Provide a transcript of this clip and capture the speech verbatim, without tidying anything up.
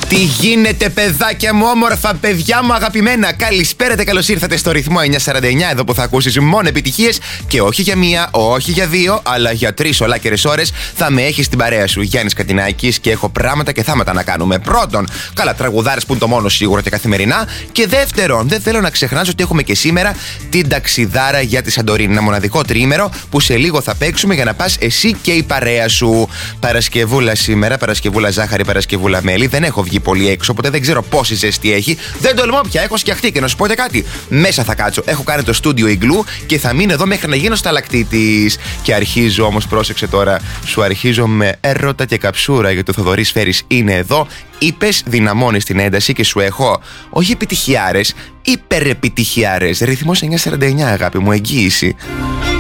Τι γίνεται, παιδάκια μου, όμορφα παιδιά μου αγαπημένα? Καλησπέρα και καλώς ήρθατε στο ρυθμό εννιακόσια σαράντα εννιά, εδώ που θα ακούσεις μόνο επιτυχίες και όχι για μία, όχι για δύο, αλλά για τρεις ολάκερες ώρες θα με έχεις στην παρέα σου. Γιάννης Κατινάκης και έχω πράγματα και θάματα να κάνουμε. Πρώτον, καλά τραγουδάρες που είναι το μόνο σίγουρο και καθημερινά. Και δεύτερον, δεν θέλω να ξεχνάς ότι έχουμε και σήμερα την ταξιδάρα για τη Σαντορίνη. Ένα μοναδικό τριήμερο που σε λίγο θα παίξουμε για να πας εσύ και η παρέα σου. Παρασκευούλα σήμερα, Παρασκευούλα ζάχαρη, Παρασκευούλα μέλι. Δεν έχω βγει πολύ έξω, οπότε δεν ξέρω πόση ζέστη έχει. Δεν τολμώ πια, έχω σκιαχτεί και να σου πω κάτι. Μέσα θα κάτσω. Έχω κάνει το στούντιο Ιγκλού και θα μείνω εδώ μέχρι να γίνω σταλακτήτης. Και αρχίζω όμως, πρόσεξε τώρα, σου αρχίζω με έρωτα και καψούρα, γιατί ο Θοδωρής Φέρης είναι εδώ. Είπες, δυναμώνεις την ένταση και σου έχω όχι επιτυχιάρες, υπερεπιτυχιάρες. Ρυθμός εννιακόσια σαράντα εννιά, αγάπη μου, εγγύηση.